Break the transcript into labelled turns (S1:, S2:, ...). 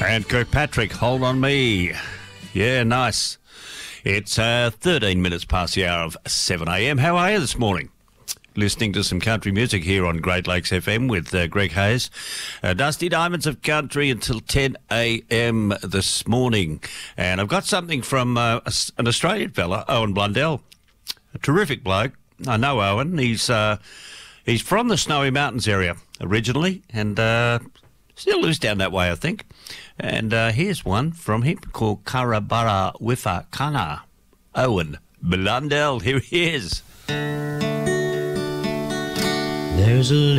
S1: And Kirkpatrick, Hold On Me. Yeah, nice. It's 13 minutes past the hour of 7 a.m. How are you this morning? Listening to some country music here on Great Lakes FM with Greg Hayes. Dusty Diamonds of Country until 10 a.m. this morning. And I've got something from an Australian fella, Owen Blundell. A terrific bloke. I know Owen. He's from the Snowy Mountains area originally and still lives down that way, I think. And here's one from him called Karabara Wifa Kana. Owen Blundell, here he is.
S2: There's a